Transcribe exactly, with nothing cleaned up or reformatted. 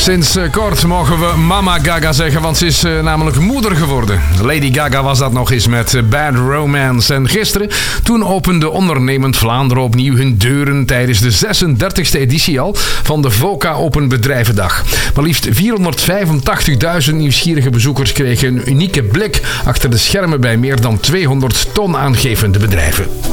Sinds kort mogen we Mama Gaga zeggen, want ze is uh, namelijk moeder geworden. Lady Gaga was dat nog eens met Bad Romance. En gisteren, toen opende Ondernemend Vlaanderen opnieuw hun deuren tijdens de zesendertigste editie al van de VOCA Open Bedrijvendag. Maar liefst vierhonderdvijfentachtigduizend nieuwsgierige bezoekers kregen een unieke blik achter de schermen bij meer dan tweehonderd toonaangevende bedrijven.